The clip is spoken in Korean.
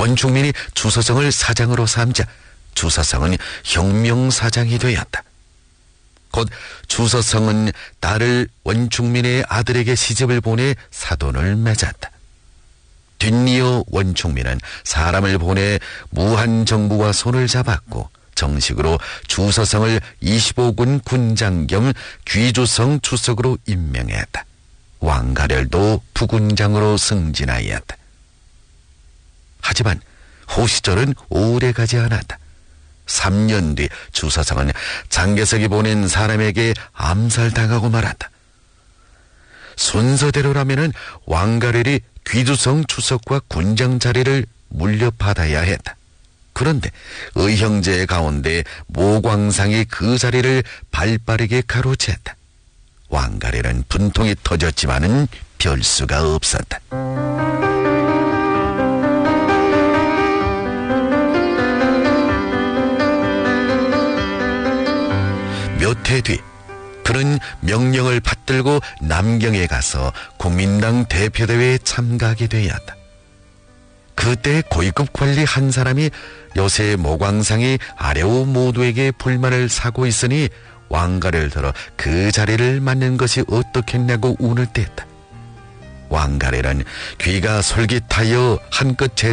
원충민이 주서성을 사장으로 삼자 주서성은 혁명사장이 되었다. 곧 주서성은 딸을 원충민의 아들에게 시집을 보내 사돈을 맺었다. 뒷이어 원충민은 사람을 보내 무한정부와 손을 잡았고 정식으로 주서성을 25군 군장 겸 귀주성 주석으로 임명했다. 왕가렬도 부군장으로 승진하였다. 하지만 호시절은 오래가지 않았다. 3년 뒤 주서성은 장개석이 보낸 사람에게 암살당하고 말았다. 순서대로라면은 왕가렬이 귀주성 주석과 군장 자리를 물려받아야 했다. 그런데 의형제 가운데 모광상이 그 자리를 발빠르게 가로챘다. 왕가렬은 분통이 터졌지만은 별 수가 없었다. 몇 해 뒤 그는 명령을 받들고 남경에 가서 국민당 대표대회에 참가하게 되었다. 그때 고위급 관리 한 사람이 요새 모광상이 아래오 모두에게 불만을 사고 있으니 왕가를 들어 그 자리를 맡는 것이 어떻겠냐고 운을 뗐다. 왕가렐은 귀가 솔깃하여 한껏